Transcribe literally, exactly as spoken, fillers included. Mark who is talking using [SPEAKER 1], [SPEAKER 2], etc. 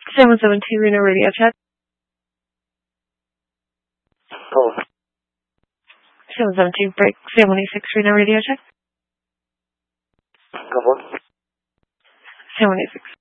[SPEAKER 1] seven seven two Reno Radio Check.
[SPEAKER 2] Oh.
[SPEAKER 1] seven seven two break seven eight six Reno Radio Check.
[SPEAKER 2] Come on.
[SPEAKER 1] seven eight six.